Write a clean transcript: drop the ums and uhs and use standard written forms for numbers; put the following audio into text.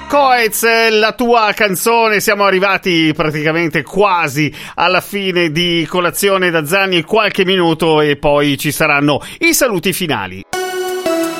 Coez, la tua canzone, siamo arrivati praticamente quasi alla fine di Colazione da Zanni, qualche minuto e poi ci saranno i saluti finali.